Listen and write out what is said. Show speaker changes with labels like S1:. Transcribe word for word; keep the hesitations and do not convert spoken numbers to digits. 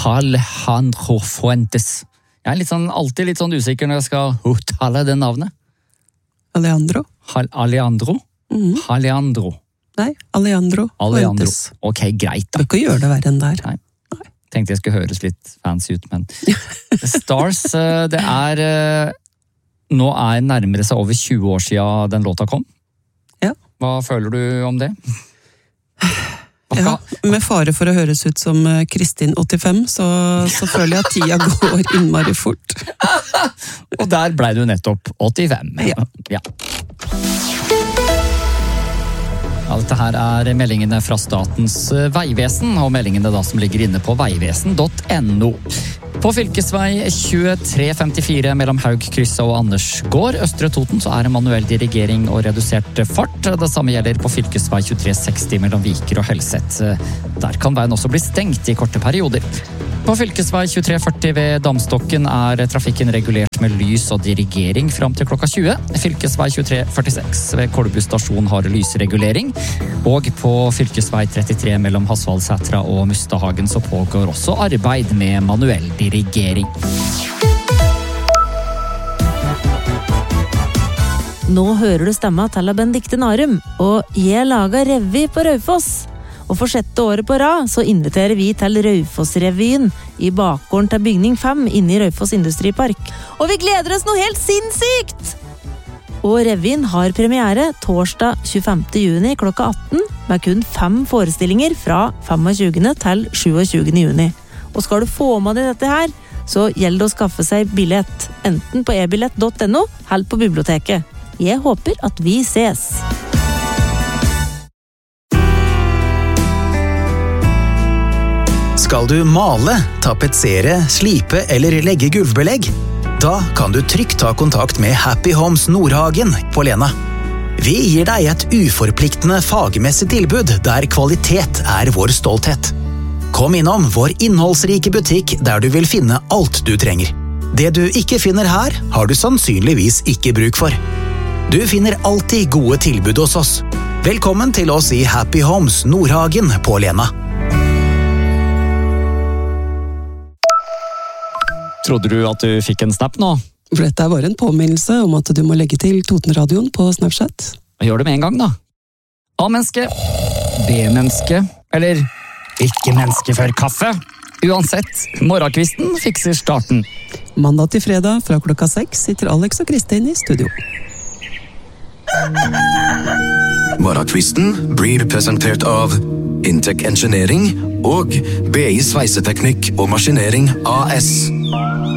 S1: Alejandro Fuentes. Jeg er litt sånn, alltid litt sånn usikker når jeg skal uttale det navnet.
S2: Alejandro?
S1: Hal Alejandro? Mm. Alejandro.
S2: Nei, Alejandro
S1: Alejandro.
S2: Fuentes.
S1: Ok, greit da.
S2: Du kan ikke gjøre det verre enn der.
S1: Nei. Nei. Tenkte jeg skulle høres litt fancy ut, men Stars, det er nå er nærmere seg over tjue år siden den låta kom.
S2: Ja.
S1: Hva føler du om det?
S2: Ja, med fare for å høres ut som Kristin åttifem, så, så føler jeg at tida går innmari fort.
S1: Og der ble du nettopp åttifem.
S2: Ja.
S1: Ja. Ja, dette her er meldingene fra Statens vegvesen, og meldingene da som ligger inne på veivesen punktum no. På fylkesvei tjuetre femtifire mellom Haugkrysset og Andersgård, Østre Toten, så er det manuell dirigering og redusert fart. Det samme gjelder på fylkesvei tjuetre seksti mellom Viker og Helset. Der kan veien også bli stengt i korte perioder. På fylkesvei tjuetre førti ved Damstokken er trafikken regulert med lys og dirigering fram til klokka tjue. Fylkesvei tjuetre førtiseks ved Kolbu stasjon har lysregulering. Og på fylkesvei trettitre mellom Hasvaldsætra og Mustahagen så pågår også arbeid med manuell dirigering.
S3: Nå hører du stemma til Benedikte Narum, og jeg lager revy på Raufoss. Og for sjette året på rad så inviterer vi til Raufoss-revyen i bakgården til bygning fem inne i Raufoss Industripark. Og vi gleder oss noe helt sinnssykt! Og revyen har premiere torsdag tjuefemte juni klokka atten med kun fem forestillinger fra femogtjugende til sjuogtjugende juni. Og skal du få med deg dette her, så gjelder det å skaffe seg billett, enten på e billett punktum no eller på biblioteket. Jeg håper at vi ses!
S4: Skal du male, tapetsere, slipe eller legge gulvbelegg? Da kan du trygt ta kontakt med Happy Homes Nordhagen på Lena. Vi gir deg et uforpliktende fagmessig tilbud der kvalitet er vår stolthet. Kom innom vår innholdsrike butikk der du vil finne alt du trenger. Det du ikke finner her, har du sannsynligvis ikke bruk for. Du finner alltid gode tilbud hos oss. Velkommen til oss i Happy Homes Nordhagen på Lena.
S1: Trodde du at du fikk en snap nå?
S2: For dette er bare en påminnelse om at du må legge til Totenradioen på Snapchat.
S1: Gjør det med en gang da. A-menneske, B-menneske, eller ikke menneske før kaffe. Uansett, morgenkvisten fikser starten.
S2: Mandag til fredag fra klokka seks sitter Alex og Kristin i studio.
S5: Morgenkvisten blir presentert av Intec Engineering og B I Sveiseteknikk og Maskinering A S.